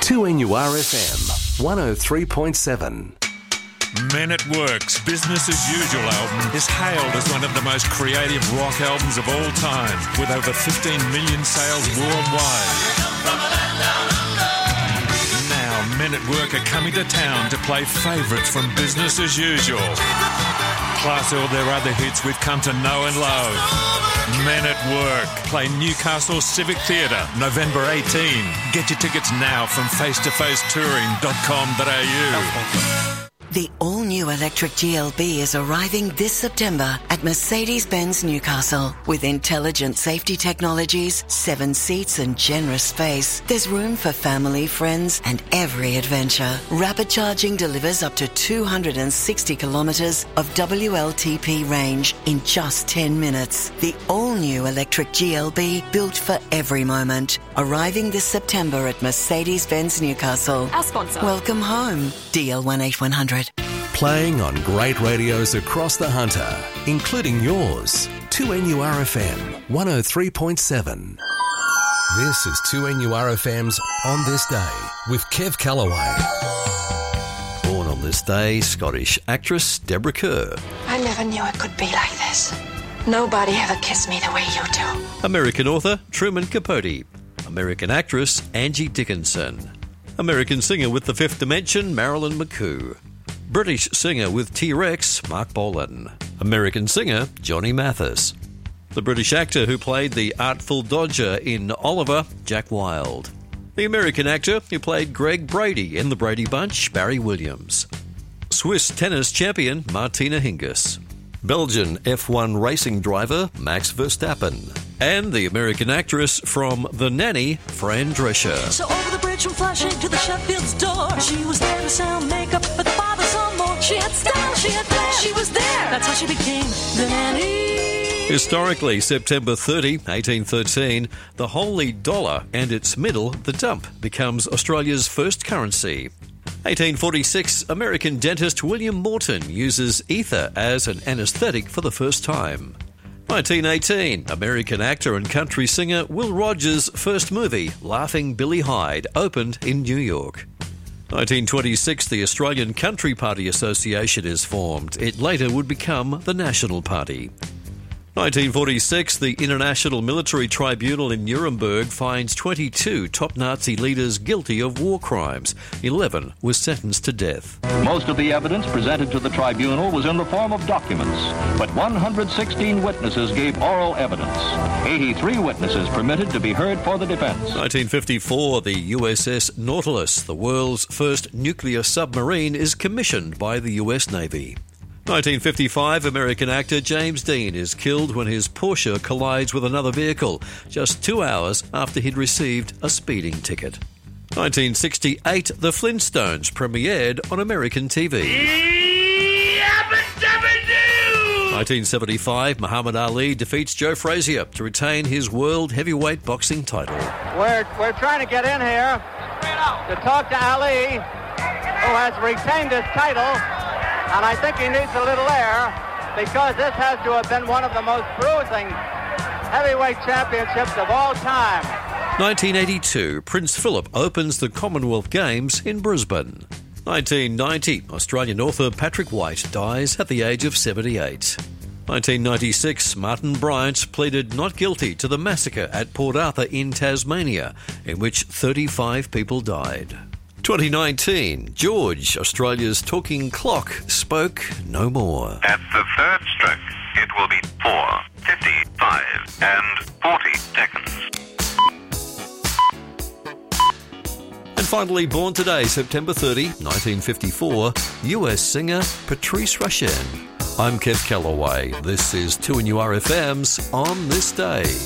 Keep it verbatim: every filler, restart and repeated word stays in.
two N U R F M, one oh three point seven. Men at Work's Business as Usual album is hailed as one of the most creative rock albums of all time, with over fifteen million sales worldwide. Now, Men at Work are coming to town to play favourites from Business as Usual, plus all their other hits we've come to know and love. Men at Work play Newcastle Civic Theatre, November eighteenth. Get your tickets now from face to face touring dot com dot a u. The all-new electric G L B is arriving this September at Mercedes-Benz Newcastle. With intelligent safety technologies, seven seats and generous space, there's room for family, friends and every adventure. Rapid charging delivers up to two hundred sixty kilometres of W L T P range in just ten minutes. The all-new electric G L B, built for every moment. Arriving this September at Mercedes-Benz Newcastle. Our sponsor. Welcome home. D L one eight one hundred. Playing on great radios across the Hunter, including yours. two N U R F M, one oh three point seven. This is two N U R F M's On This Day with Kev Calloway. Born on this day, Scottish actress Deborah Kerr. I never knew it could be like this. Nobody ever kissed me the way you do. American author Truman Capote. American actress Angie Dickinson. American singer with The Fifth Dimension Marilyn McCoo. British singer with T-Rex Mark Bolan. American singer Johnny Mathis. The British actor who played the Artful Dodger in Oliver, Jack Wilde. The American actor who played Greg Brady in The Brady Bunch, Barry Williams. Swiss tennis champion Martina Hingis. Belgian F one racing driver Max Verstappen. And the American actress from The Nanny, Fran Drescher. So over the bridge from Flushing to the Sheffield's door, she was there to sell makeup, but the father saw more. She had style, she had flair, she was there. That's how she became the nanny. Historically, September thirtieth, eighteen thirteen, the holy dollar and its middle, the dump, becomes Australia's first currency. eighteen forty-six, American dentist William Morton uses ether as an anaesthetic for the first time. nineteen eighteen, American actor and country singer Will Rogers' first movie, Laughing Billy Hyde, opened in New York. nineteen twenty-six, the Australian Country Party Association is formed. It later would become the National Party. nineteen forty-six, the International Military Tribunal in Nuremberg finds twenty-two top Nazi leaders guilty of war crimes. eleven were sentenced to death. Most of the evidence presented to the tribunal was in the form of documents, but one hundred sixteen witnesses gave oral evidence. eighty-three witnesses permitted to be heard for the defense. nineteen fifty-four, the U S S Nautilus, the world's first nuclear submarine, is commissioned by the U S Navy. nineteen fifty-five, American actor James Dean is killed when his Porsche collides with another vehicle, just two hours after he'd received a speeding ticket. nineteen sixty-eight, The Flintstones premiered on American T V. nineteen seventy-five, Muhammad Ali defeats Joe Frazier to retain his world heavyweight boxing title. We're, we're trying to get in here to talk to Ali, who has retained his title. And I think he needs a little air because this has to have been one of the most bruising heavyweight championships of all time. nineteen eighty-two, Prince Philip opens the Commonwealth Games in Brisbane. nineteen ninety, Australian author Patrick White dies at the age of seventy-eight. nineteen ninety-six, Martin Bryant pleaded not guilty to the massacre at Port Arthur in Tasmania, in which thirty-five people died. twenty nineteen, George, Australia's talking clock, spoke no more. At the third stroke, it will be four, fifty-five, and forty seconds. And finally, born today, September thirtieth, nineteen fifty-four, U S singer Patrice Rushen. I'm Kev Calloway. This is two N U R F M's On This Day.